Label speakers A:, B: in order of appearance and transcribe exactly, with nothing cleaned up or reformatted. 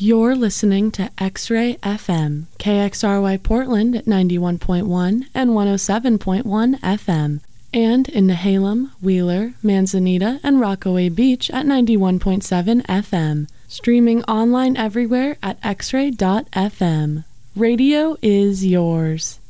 A: You're listening to X-Ray F M, K X R Y Portland at ninety-one point one and one oh seven point one F M, and in Nehalem, Wheeler, Manzanita, and Rockaway Beach at ninety-one point seven F M. Streaming online everywhere at x ray dot f m. Radio is yours.